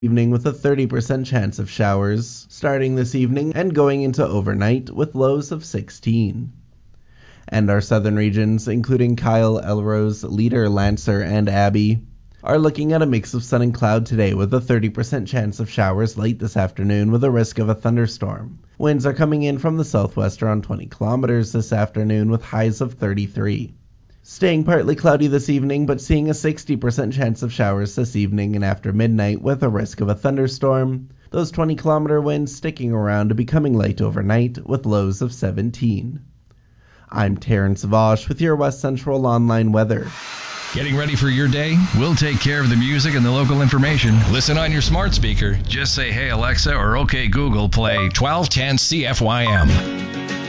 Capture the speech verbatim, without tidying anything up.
Evening with a thirty percent chance of showers starting this evening and going into overnight with lows of sixteen. And our southern regions, including Kyle, Elrose, Leader, Lancer, and Abbey, are looking at a mix of sun and cloud today with a thirty percent chance of showers late this afternoon with a risk of a thunderstorm. Winds are coming in from the southwest around twenty kilometers this afternoon with highs of thirty-three. Staying partly cloudy this evening, but seeing a sixty percent chance of showers this evening and after midnight with a risk of a thunderstorm. Those twenty kilometer winds sticking around to becoming light overnight with lows of seventeen. I'm Terrence Vosh with your West Central Online weather. Getting ready for your day? We'll take care of the music and the local information. Listen on your smart speaker. Just say, "Hey Alexa," or "Okay Google, play twelve ten C F Y M."